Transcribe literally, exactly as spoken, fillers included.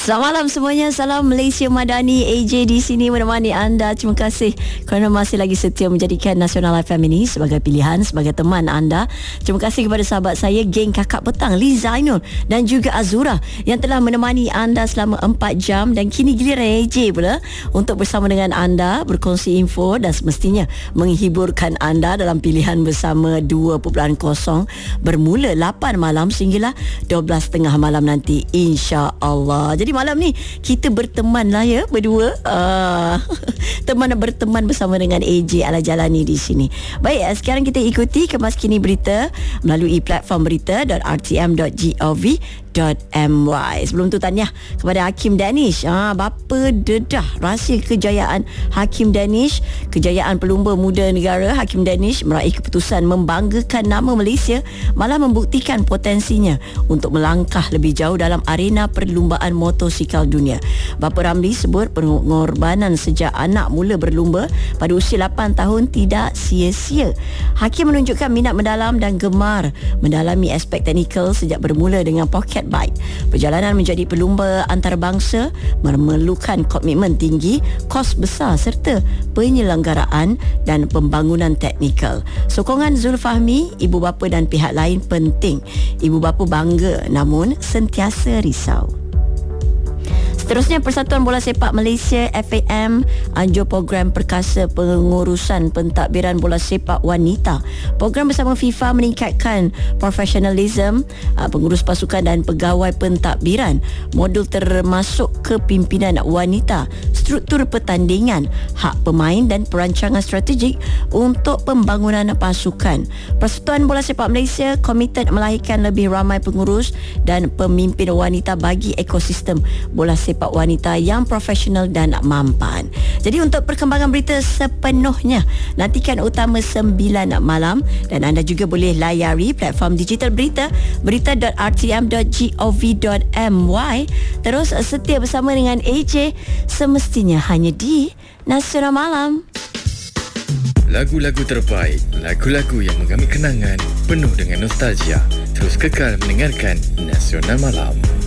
Selamat malam semuanya. Salam Malaysia Madani. A J di sini menemani anda. Terima kasih kerana masih lagi setia menjadikan Nasional F M ini sebagai pilihan, sebagai teman anda. Terima kasih kepada sahabat saya, geng Kakak Petang, Lee Zainul dan juga Azura yang telah menemani anda selama empat jam. Dan kini giliran A J pula untuk bersama dengan anda berkongsi info dan semestinya menghiburkan anda dalam pilihan bersama dua titik kosong bermula lapan malam sehinggalah dua belas tiga puluh malam nanti, insya-Allah. Jadi malam ni kita berteman lah ya, berdua. Uh, teman berteman bersama dengan A J Ala Jalani di sini. Baik, sekarang kita ikuti kemas kini berita melalui platform berita dot r t m dot gov dot m y. Sebelum tu tahniah kepada Hakim Danish. Ah, bapa dedah rahsia kejayaan Hakim Danish, kejayaan pelumba muda negara. Hakim Danish meraih keputusan membanggakan nama Malaysia, malah membuktikan potensinya untuk melangkah lebih jauh dalam arena perlumbaan motosikal dunia. Bapa Ramli sebut pengorbanan sejak anak mula berlumba pada usia lapan tahun tidak sia-sia. Hakim menunjukkan minat mendalam dan gemar mendalami aspek teknikal sejak bermula dengan pocket bike. Perjalanan menjadi pelumba antarabangsa memerlukan komitmen tinggi, kos besar serta penyelenggaraan dan pembangunan teknikal. Sokongan Zulfahmi, ibu bapa dan pihak lain penting. Ibu bapa bangga namun sentiasa risau. Seterusnya, Persatuan Bola Sepak Malaysia F A M anjur program perkasa pengurusan pentadbiran bola sepak wanita. Program bersama FIFA meningkatkan profesionalism pengurus pasukan dan pegawai pentadbiran. Modul termasuk kepimpinan wanita, struktur pertandingan, hak pemain dan perancangan strategik untuk pembangunan pasukan. Persatuan Bola Sepak Malaysia komited melahirkan lebih ramai pengurus dan pemimpin wanita bagi ekosistem bola sepak sepak wanita yang profesional dan mampan. Jadi untuk perkembangan berita sepenuhnya, nantikan utama sembilan malam dan anda juga boleh layari platform digital berita berita dot r t m dot gov dot m y. Terus setia bersama dengan A J semestinya hanya di Nasional Malam. Lagu-lagu terbaik, lagu-lagu yang menggamit kenangan penuh dengan nostalgia. Terus kekal mendengarkan Nasional Malam.